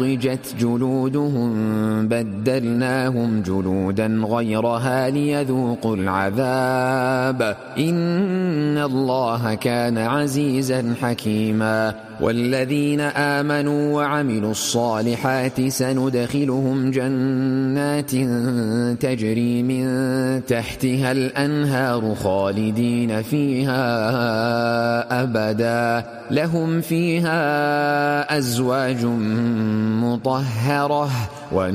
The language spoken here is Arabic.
نضجت جلودهم بدلناهم جلودا غيرها ليذوقوا العذاب إن الله كان عزيزا حكيما والذين آمنوا وعملوا الصالحات سندخلهم جنات تجري من تحتها الأنهار خالدين فيها أبدا لهم فيها أزواج مطهرة